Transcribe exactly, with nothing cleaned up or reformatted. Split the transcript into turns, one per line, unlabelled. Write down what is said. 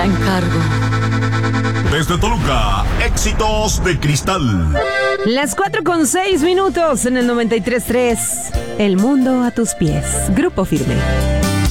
encargo.
Desde Toluca, éxitos de cristal.
Las cuatro con seis minutos en el noventa y tres punto tres. El mundo a tus pies. Grupo Firme.